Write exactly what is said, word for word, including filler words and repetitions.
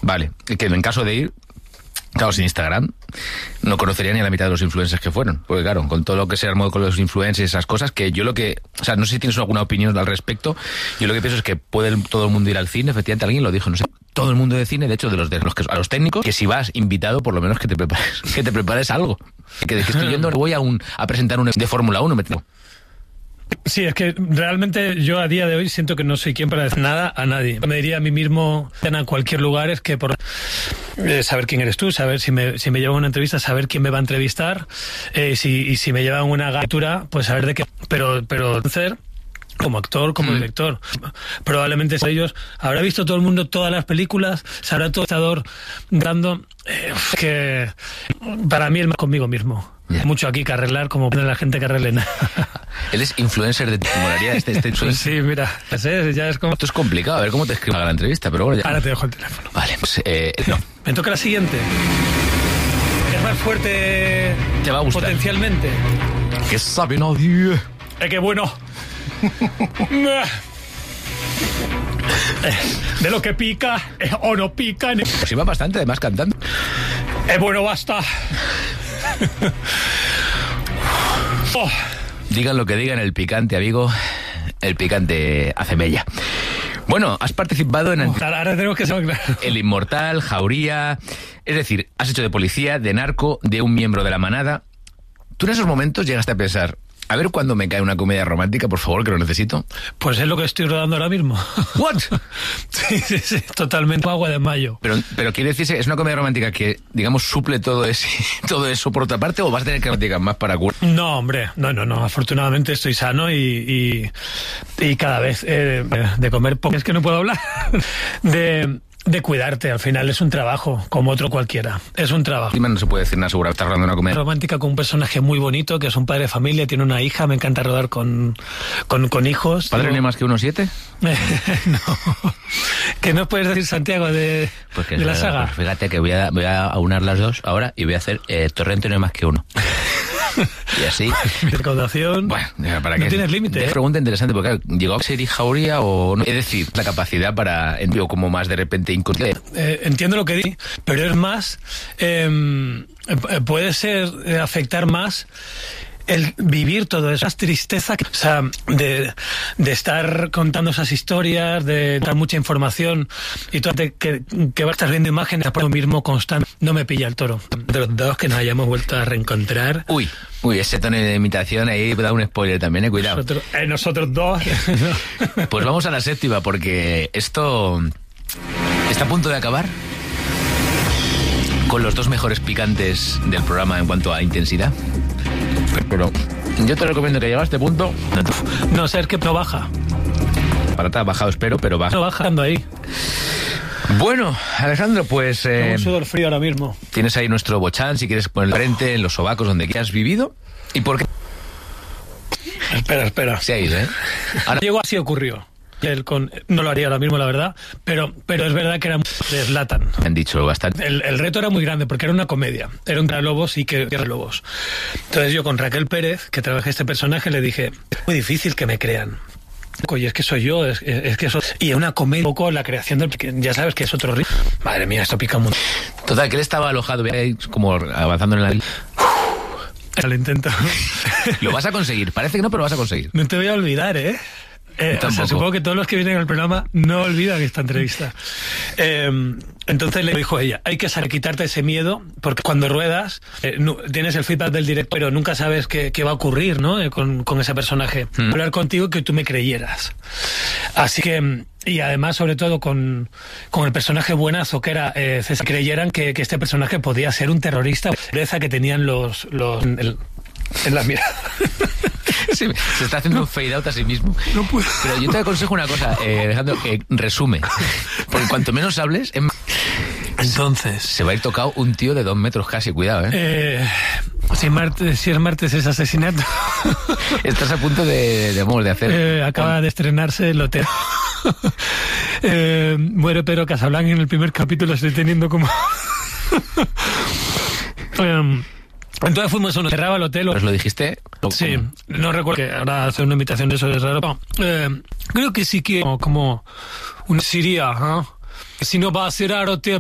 Vale, que en caso de ir, claro, sin Instagram, no conocería ni a la mitad de los influencers que fueron. Porque claro, con todo lo que se armó con los influencers y esas cosas, que yo lo que... O sea, no sé si tienes alguna opinión al respecto. Yo lo que pienso es que puede todo el mundo ir al cine. Efectivamente, alguien lo dijo, no sé. Todo el mundo de cine, de hecho, de los, de los que a los técnicos, que si vas invitado, por lo menos que te prepares, que te prepares algo. Que de que estoy yendo, voy a, un, a presentar un de Fórmula uno, me tengo... Sí, es que realmente yo a día de hoy siento que no soy quien para decir nada a nadie. Me diría a mí mismo en cualquier lugar es que por eh, saber quién eres tú, saber si me, si me llevan a una entrevista, saber quién me va a entrevistar, eh, si, y si me llevan una lectura, pues saber de qué. Pero, pero hacer como actor, como mm. director. Probablemente ellos habrá visto todo el mundo todas las películas, sabrá todo el estador dando eh, que para mí es más conmigo mismo. Yeah. Mucho aquí que arreglar, como pone la gente que arregle nada. Él es influencer de molaría este, este influencer. Sí, mira, ese ya es como... Esto es complicado, a ver cómo te escribo la entrevista, pero bueno, ya... Ahora te dejo el teléfono. Vale, pues eh, no. Me toca la siguiente. Es más fuerte... Te va a gustar. Potencialmente. ¿Qué sabe nadie? Es que bueno... De lo que pica o no pica... Pues iba bastante, además, cantando. Es bueno, basta. Oh. Digan lo que digan, el picante, amigo, el picante hace mella. Bueno, has participado en el, oh, ahora tenemos que saber, claro. El Inmortal, Jauría, es decir, has hecho de policía, de narco, de un miembro de la manada. ¿Tú en esos momentos llegaste a pensar, a ver cuándo me cae una comedia romántica, por favor, que lo necesito? Pues es lo que estoy rodando ahora mismo. ¿What? Sí, sí, sí, totalmente. Agua de mayo. Pero, pero quiere decirse, ¿es una comedia romántica que, digamos, suple todo ese, todo eso por otra parte, o vas a tener que practicar más para curar? No, hombre, no, no, no. Afortunadamente estoy sano y, y, y cada vez eh, de comer poco. Es que no puedo hablar. De... De cuidarte, al final es un trabajo, como otro cualquiera. Es un trabajo. No se puede decir nada seguro, estás rodando una comedia romántica con un personaje muy bonito, que es un padre de familia, tiene una hija, me encanta rodar con, con, con hijos. ¿Padre no hay más que uno siete? No. ¿Qué nos puedes decir, Santiago, de, pues que de la es, saga? Pues fíjate que voy a, voy a aunar las dos ahora y voy a hacer eh, Torrente no hay más que uno. Y así. Recaudación. Bueno, para no que tienes límite. Es ¿eh? pregunta interesante, porque claro, ¿llegó a ser Jauría o no? Es decir, la capacidad para, o como más de repente inconsciente. Eh, entiendo lo que di, pero es más, eh, puede ser eh, afectar más el vivir todo eso, esa tristeza, o sea, de, de estar contando esas historias, de dar mucha información y tú que, que vas a estar viendo imágenes por lo mismo constante. No me pilla el toro. De los dos que nos hayamos vuelto a reencontrar. Uy, uy, ese tono de imitación ahí da un spoiler también, eh, cuidado. Nosotros, eh, nosotros dos. Pues vamos a la séptima, porque esto está a punto de acabar con los dos mejores picantes del programa en cuanto a intensidad. Pero yo te recomiendo que llegue a este punto. No ser que no baja. Para te ha bajado, espero, pero baja. No bajando ahí. Bueno, Alejandro, pues... Eh, un sudor frío ahora mismo. Tienes ahí nuestro bochán, si quieres poner frente, en los sobacos, donde quieras vivido. ¿Y por qué? Espera, espera. Se ha ido, ¿eh? Ahora... Llegó así ocurrió. Él con, no lo haría ahora mismo, la verdad, pero, pero es verdad que era de Zlatan. Me han dicho bastante. El, el reto era muy grande porque era una comedia, era un Lobos y que era Lobos. Entonces yo con Raquel Pérez, que trabajé este personaje, le dije, es muy difícil que me crean. Oye, es que soy yo, es, es que eso... Y una comedia, un poco la creación del... Ya sabes que es otro ritmo. Madre mía, esto pica mucho. Total, que él estaba alojado, como avanzando en la... Lo intento. Lo vas a conseguir, parece que no, pero lo vas a conseguir. No te voy a olvidar, ¿eh? Eh, o sea, supongo que todos los que vienen al programa no olvidan esta entrevista. Eh, entonces le dijo ella, hay que saber quitarte ese miedo, porque cuando ruedas eh, no, tienes el feedback del director, pero nunca sabes qué, qué va a ocurrir, ¿no? Eh, con, con ese personaje. Mm. Hablar contigo que tú me creyeras. Así que, y además, sobre todo con, con el personaje buenazo que era eh, César, creyeran que, que este personaje podía ser un terrorista, la que tenían los... los el, en la mirada. Sí, se está haciendo no, un fade out a sí mismo. No puedo. Pero yo te aconsejo una cosa, eh, Alejandro, que resume. Porque cuanto menos hables, es más... Entonces... Se va a ir tocado un tío de dos metros casi, cuidado, ¿eh? eh si, martes, si es martes es asesinato. Estás a punto de, de, de, de hacer... Eh, acaba de estrenarse el hotel. eh, muere Pedro Casablanca en el primer capítulo, estoy teniendo como... um, Entonces fuimos a uno, cerraba el hotel. ¿Pues lo dijiste? Sí, no recuerdo que ahora hacer una invitación de eso es raro. No, eh, creo que sí que como, como una siria, ¿eh? Si no va a ser hotel,